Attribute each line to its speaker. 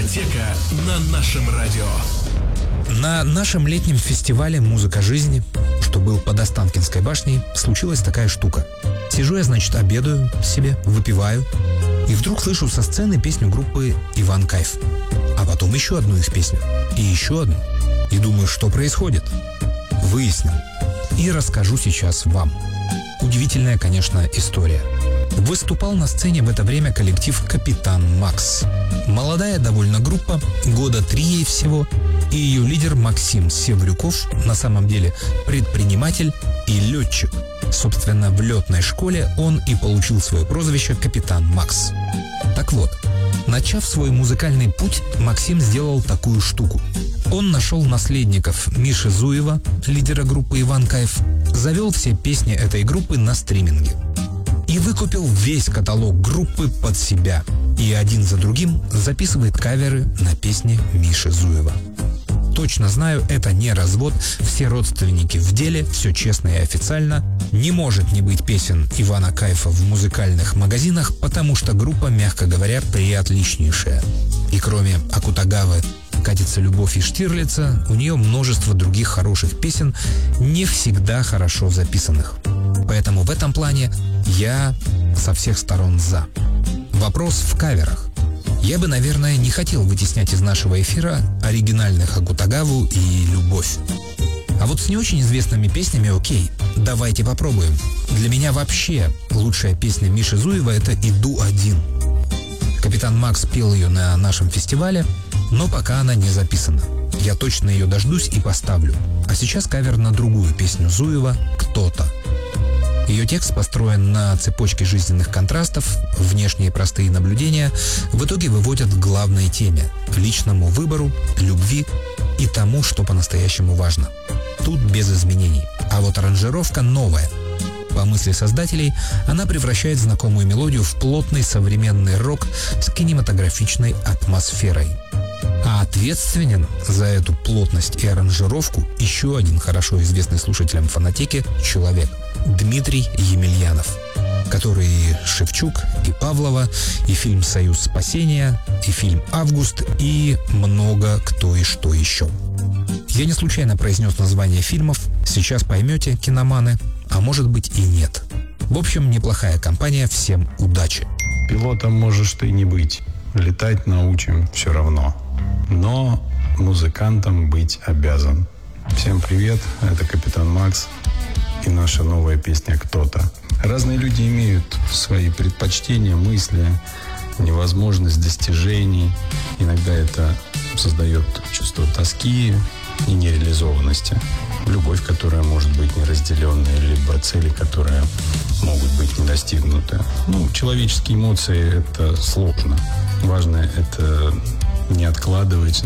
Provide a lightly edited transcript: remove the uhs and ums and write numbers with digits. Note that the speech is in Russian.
Speaker 1: Фонотека на нашем радио.
Speaker 2: На нашем летнем фестивале «Музыка жизни», что был под Останкинской башней, случилась такая штука. Сижу я, значит, обедаю себе, выпиваю, и вдруг слышу со сцены песню группы «Иван Кайф». А потом еще одну их песню. И еще одну. И думаю, что происходит. Выяснил. И расскажу сейчас вам. Удивительная, конечно, история. Выступал на сцене в это время коллектив «Капитан Макс». Молодая довольно группа, года 3 ей всего, и ее лидер Максим Севрюков на самом деле предприниматель и летчик. Собственно, в летной школе он и получил свое прозвище «Капитан Макс». Так вот, начав свой музыкальный путь, Максим сделал такую штуку. Он нашел наследников Миши Зуева, лидера группы «Иван Кайф», завел все песни этой группы на стриминге и выкупил весь каталог группы под себя. И один за другим записывает каверы на песни Миши Зуева. Точно знаю, это не развод, все родственники в деле, все честно и официально. Не может не быть песен Ивана Кайфа в музыкальных магазинах, потому что группа, мягко говоря, приотличнейшая. И кроме Акутагавы, «Катится любовь» и Штирлица, у нее множество других хороших песен, не всегда хорошо записанных. Поэтому в этом плане я со всех сторон за. Вопрос в каверах. Я бы, наверное, не хотел вытеснять из нашего эфира оригинальных Акутагаву и «Любовь». А вот с не очень известными песнями окей, давайте попробуем. Для меня вообще лучшая песня Миши Зуева — это «Иду один». Капитан Макс пел ее на нашем фестивале, но пока она не записана. Я точно ее дождусь и поставлю. А сейчас кавер на другую песню Зуева «Кто-то». Ее текст построен на цепочке жизненных контрастов, внешние простые наблюдения в итоге выводят к главной теме – личному выбору, любви и тому, что по-настоящему важно. Тут без изменений. А вот аранжировка новая. По мысли создателей, она превращает знакомую мелодию в плотный современный рок с кинематографичной атмосферой. А ответственен за эту плотность и аранжировку еще один хорошо известный слушателям Фонотеки человек – Дмитрий Емельянов, который и Шевчук, и Павлова, и фильм «Союз спасения», и фильм «Август», и много кто и что еще. Я не случайно произнес название фильмов, сейчас поймете, киноманы, а может быть и нет. В общем, неплохая компания, всем удачи.
Speaker 3: Пилотом можешь ты не быть, летать научим все равно, но музыкантом быть обязан. Всем привет, это Капитан Макс и наша новая песня «Кто-то». Разные люди имеют свои предпочтения, мысли, невозможность достижений. Иногда это создает чувство тоски и нереализованности. Любовь, которая может быть неразделенной, либо цели, которые могут быть не достигнуты. Человеческие эмоции – это сложно. Важно это не откладывать,